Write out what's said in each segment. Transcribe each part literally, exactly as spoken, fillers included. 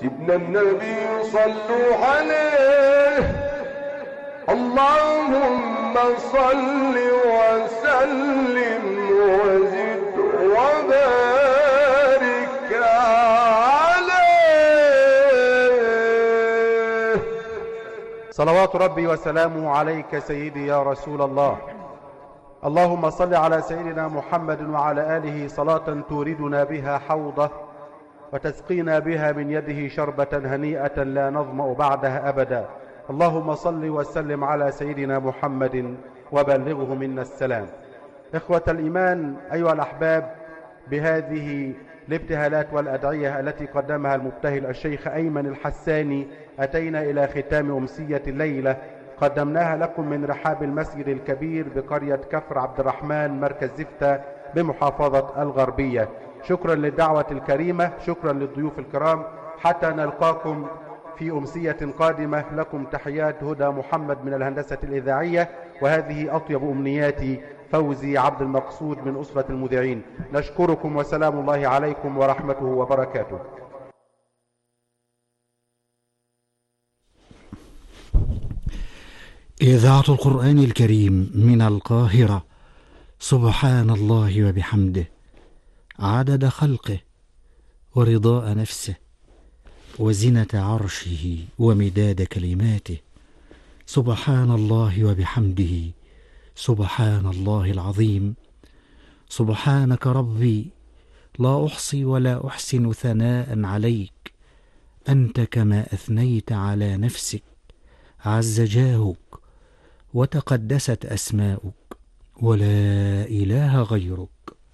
سيدنا النبي صلوا عليه. اللهم صل وسلم وزد وبارك عليه. صلوات ربي وسلامه عليك سيدي يا رسول الله. اللهم صل على سيدنا محمد وعلى آله صلاة توردنا بها حوضه وتسقينا بها من يده شربة هنيئة لا نظمأ بعدها أبدا. اللهم صل وسلم على سيدنا محمد وبلغه منا السلام. إخوة الإيمان، أيها الأحباب، بهذه الابتهالات والأدعية التي قدمها المبتهل الشيخ أيمن الحساني أتينا إلى ختام أمسية الليلة. قدمناها لكم من رحاب المسجد الكبير بقرية كفر عبد الرحمن مركز زفتة بمحافظة الغربية. شكرا للدعوة الكريمة، شكرا للضيوف الكرام. حتى نلقاكم في أمسية قادمة، لكم تحيات هدى محمد من الهندسة الإذاعية، وهذه أطيب أمنياتي فوزي عبد المقصود من أسرة المذيعين. نشكركم وسلام الله عليكم ورحمته وبركاته. إذاعة القرآن الكريم من القاهرة. سبحان الله وبحمده، عدد خلقه ورضاء نفسه وزنة عرشه ومداد كلماته. سبحان الله وبحمده، سبحان الله العظيم. سبحانك ربي، لا أحصي ولا أحسن ثناء عليك، أنت كما أثنيت على نفسك. عز جاهك وتقدست أسماؤك، ولا إله غيرك.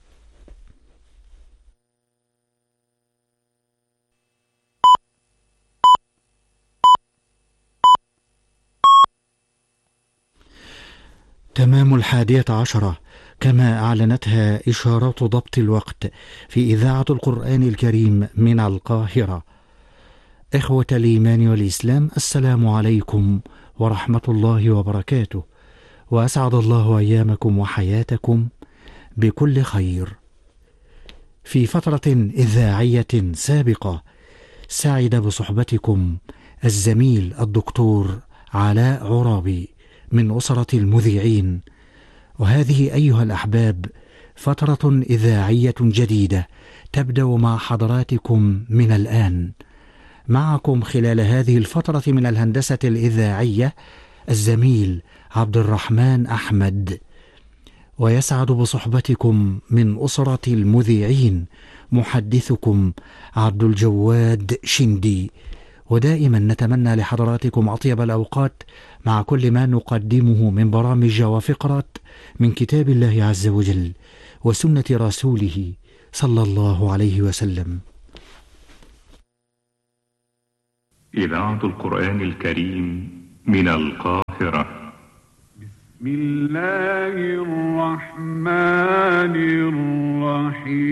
تمام الحادية عشرة كما أعلنتها إشارات ضبط الوقت في إذاعة القرآن الكريم من القاهرة. إخوة الإيمان والإسلام، السلام عليكم ورحمة الله وبركاته، وأسعد الله أيامكم وحياتكم بكل خير. في فترة إذاعية سابقة سعد بصحبتكم الزميل الدكتور علاء عرابي من أسرة المذيعين. وهذه أيها الأحباب فترة إذاعية جديدة تبدأ مع حضراتكم من الآن. معكم خلال هذه الفترة من الهندسة الإذاعية الزميل عبد الرحمن أحمد. ويسعد بصحبتكم من أسرة المذيعين محدثكم عبد الجواد شندي. ودائما نتمنى لحضراتكم أطيب الأوقات مع كل ما نقدمه من برامج وفقرات من كتاب الله عز وجل وسنة رسوله صلى الله عليه وسلم. إذاعة القرآن الكريم من القاهرة. بسم الله الرحمن الرحيم.